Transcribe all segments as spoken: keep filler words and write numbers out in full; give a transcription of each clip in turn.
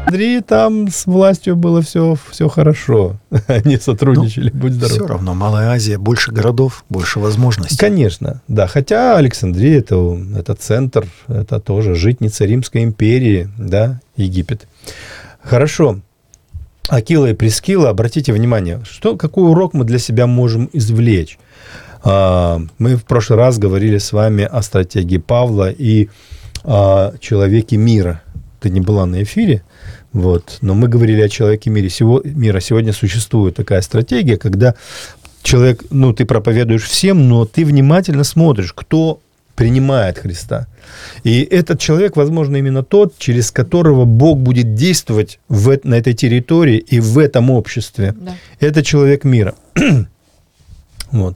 Андрей, там с властью было все, все хорошо. Они сотрудничали, ну, будь здоров. Все равно, Малая Азия, больше городов, больше возможностей. Конечно, да. Хотя Александрия это, это центр, это тоже житница Римской империи, да, Египет. Хорошо. Акила и Прискила, обратите внимание, что, какой урок мы для себя можем извлечь. Мы в прошлый раз говорили с вами о стратегии Павла и о человеке мира. Ты не была на эфире, вот, но мы говорили о человеке мире. Сего, мира. Сегодня существует такая стратегия, когда человек, ну, ты проповедуешь всем, но ты внимательно смотришь, кто принимает Христа. И этот человек, возможно, именно тот, через которого Бог будет действовать в, на этой территории и в этом обществе. Да. Это человек мира. Вот.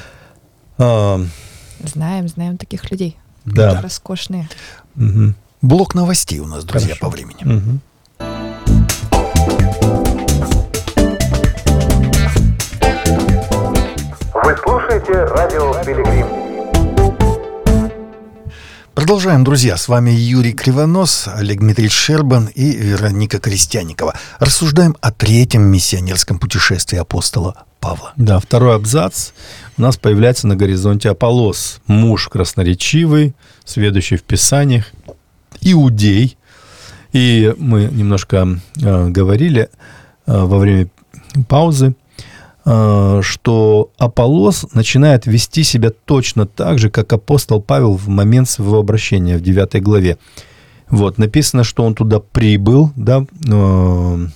Знаем, знаем таких людей. Да. Это роскошные. Угу. Блок новостей у нас, друзья, Хорошо. по времени. Угу. Вы слушаете радио «Пилигрим». Продолжаем, друзья. С вами Юрий Кривонос, Олег Дмитриевич Щербан и Вероника Крестьянникова. Рассуждаем о третьем миссионерском путешествии апостола Павла. Да, второй абзац. У нас появляется на горизонте Аполлос, муж красноречивый, сведущий в Писаниях, иудей. И мы немножко э, говорили э, во время паузы, э, что Аполлос начинает вести себя точно так же, как апостол Павел в момент своего обращения в девятой главе. Вот, написано, что он туда прибыл, да, э,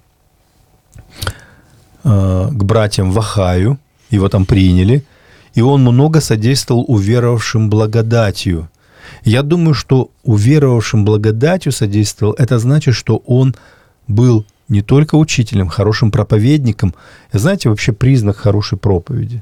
э, к братьям в Ахаю, его там приняли, и он много содействовал уверовавшим благодатью. Я думаю, что уверовавшим благодатью содействовал, это значит, что он был не только учителем, хорошим проповедником. Знаете, вообще признак хорошей проповеди.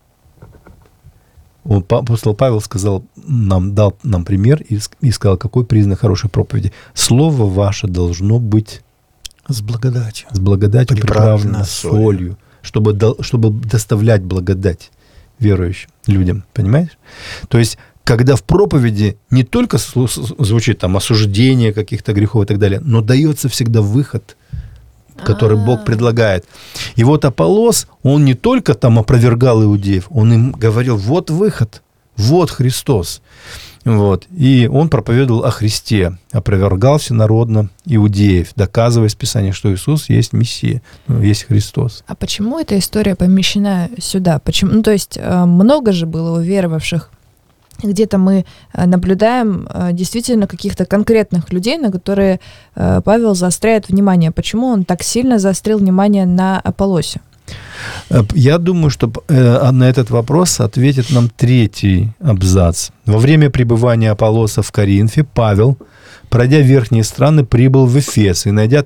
Он, апостол Павел сказал, нам, дал нам пример и, и сказал, какой признак хорошей проповеди. Слово ваше должно быть с благодатью, с благодатью приправлено солью. солью. Чтобы, чтобы доставлять благодать верующим людям, понимаешь? То есть, когда в проповеди не только звучит там осуждение каких-то грехов и так далее, но дается всегда выход, который А-а-а. Бог предлагает. И вот Аполлос, он не только там опровергал иудеев, он им говорил, вот выход, вот Христос. Вот. И он проповедовал о Христе, опровергал всенародно иудеев, доказывая из Писания, что Иисус есть Мессия, есть Христос. А почему эта история помещена сюда? Почему? Ну, то есть много же было уверовавших. Где-то мы наблюдаем действительно каких-то конкретных людей, на которые Павел заостряет внимание. Почему он так сильно заострил внимание на Аполлосе? Я думаю, что на этот вопрос ответит нам третий абзац. Во время пребывания Аполлоса в Коринфе Павел, пройдя верхние страны, прибыл в Эфес и, найдя